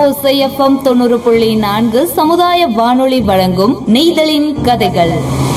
ஓசை எஃப்எம் 90.4 சமுதாய வானொலி வழங்கும் நெய்தலின் கதைகள்.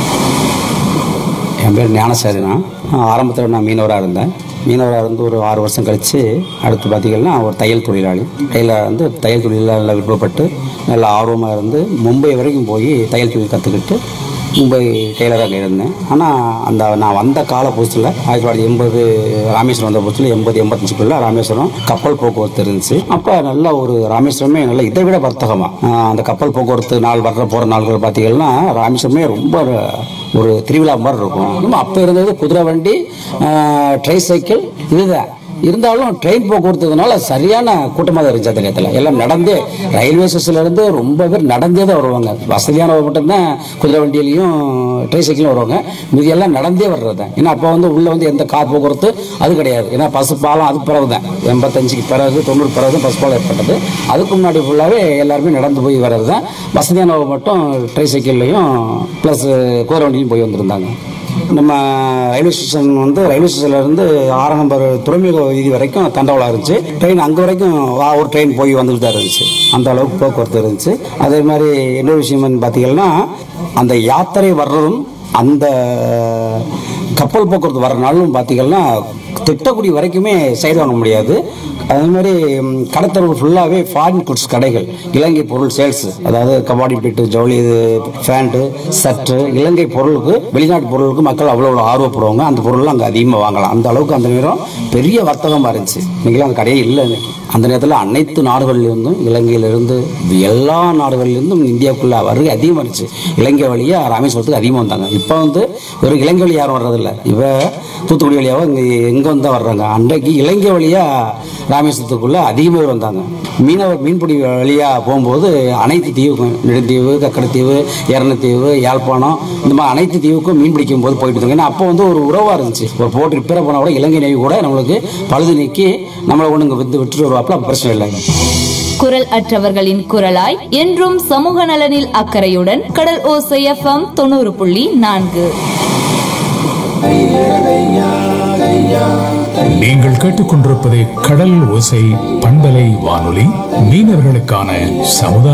என் பேர் ஞானசாரினா. ஆரம்பத்தில் நான் மீனவராக இருந்தேன். மீனவராக இருந்து ஒரு 6 வருஷம் கழித்து அடுத்து பார்த்திங்கன்னா ஒரு தையல் தொழிலாளி. தையல் தொழிலில் நல்லா விருப்பப்பட்டு நல்லா ஆர்வமாக இருந்து மும்பை வரைக்கும் போய் தையல் தொழில் கற்றுக்கிட்டு மும்பை டெய்லராக இருந்தேன். ஆனால் நான் வந்த கால புதுசில் 1980 ராமேஸ்வரம் வந்த புதுசில் 80-85 ராமேஸ்வரம் கப்பல் போக்குவரத்து இருந்துச்சு. அப்போ நல்லா ஒரு ராமேஸ்வரமே நல்லா இதை விட வர்த்தகமாக அந்த கப்பல் போக்குவரத்து நாள் போகிற நாள்கள் பார்த்திங்கன்னா ராமேஸ்வரமே ரொம்ப ஒரு திருவிழா மாதிரி இருக்கும். அப்போ இருந்தது குதிரை வண்டி, ட்ரை சைக்கிள் இதுதான். இருந்தாலும் ட்ரெயின் போக்குவரத்துனால சரியான கூட்டமாக தான் இருந்துச்சு. அந்த நேரத்தில் எல்லாம் நடந்தே ரயில்வே ஸ்டேஷன்லேருந்து ரொம்ப பேர் நடந்தே தான் வருவாங்க. வசதியானவங்க மட்டும்தான் குதிரை வண்டியிலையும் ட்ரை சைக்கிளும் வருவாங்க. மீதி எல்லாம் நடந்தே வர்றது தான். ஏன்னா அப்போ உள்ளே எந்த கார் போக்குவரத்து அது கிடையாது. ஏன்னா பசு பாலம் அதுக்கு பிறகு தான் 85க்கு பிறகு 90 பிறகு தான் பசு பாலம் ஏற்பட்டது. அதுக்கு முன்னாடி ஃபுல்லாகவே எல்லாருமே நடந்து போய் வர்றது தான். வசதியானவங்க மட்டும் ட்ரை சைக்கிள்லையும் ப்ளஸ் குதிரை வண்டியிலையும் போய் வந்திருந்தாங்க. நம்ம ரயில்வே ஸ்டேஷன்லேருந்து 6 நம்பர் துறைமுக வீதி வரைக்கும் தண்டவாளம் இருந்துச்சு. ட்ரெயின் அங்கே வரைக்கும் ஒரு ட்ரெயின் போய் வந்துட்டு தான் இருந்துச்சு. அந்த அளவுக்கு போக்குவரத்து இருந்துச்சு. அதே மாதிரி இன்னொரு விஷயம் பார்த்தீங்கன்னா அந்த யாத்திரை வர்றதும் அந்த கப்பல் போக்குவரத்து வர்ற நாளும் பார்த்தீங்கன்னா திட்டக்குடி வரைக்குமே சைடு வாங்க முடியாது. அதே மாதிரி கடத்தரவு ஃபுல்லாகவே ஃபாரின் குட்ஸ் கடைகள், இலங்கை பொருள் சேல்ஸ், அதாவது கபாடி பிட்டு, ஜவுளி, ஃபேண்ட்டு, சர்ட்டு, இலங்கை பொருளுக்கு வெளிநாட்டு பொருளுக்கு மக்கள் அவ்வளோ ஆர்வப்படுவாங்க. அந்த பொருள்லாம் அங்கே அதிகமாக வாங்கலாம். அந்த அளவுக்கு அந்த நேரம் பெரிய வர்த்தகமாக இருந்துச்சு. இன்றைக்கெல்லாம் அந்த கடையே இல்லை. அந்த நேரத்தில் அனைத்து நாடுகளிலிருந்தும், இலங்கையிலிருந்து எல்லா நாடுகளிலிருந்தும் இந்தியாவுக்குள்ள வருகை அதிகமாக இருந்துச்சு. இலங்கை வழியாக ராமேஸ்வரத்துக்கு அதிகமாக வந்தாங்க. இப்போ ஒரு இலங்கை வழி யாரும் வர்றதில்லை. இப்போ தூத்துக்குடி வழியாக எங்கே வந்தால் வர்றாங்க. அன்றைக்கு இலங்கை வழியாக ராமேஸ்வரத்துக்குள்ள அதிகமாக வந்தாங்க. மீன்பிடி வழியாக போகும்போது அனைத்து தீவுக்கும், நெடுந்தீவு, கக்கடத்தீவு, எரணத்தீவு, யாழ்ப்பாணம், இந்த மாதிரி அனைத்து தீவுக்கும் மீன் பிடிக்கும் போது போயிட்டு இருக்காங்க. ஏன்னா அப்போ ஒரு உறவாக இருந்துச்சு. ஒரு போட்டு ரிப்பேர் போனால் கூட இலங்கை நேவி கூட நம்மளுக்கு பழுது நீக்கி நம்மளை கொண்டு இங்கே விட்டுட்டு வருவாப்பில். பிரச்சனை இல்லை. குரல் அற்றவர்களின் குரலாய் என்றும் சமூக நலனில் அக்கறையுடன் கடல் ஓசை எஃப்எம் 90.4. நீங்கள் கேட்டுக்கொண்டிருப்பது கடல் ஓசை பண்பலை வானொலி, மீனவர்களுக்கான சமுதாய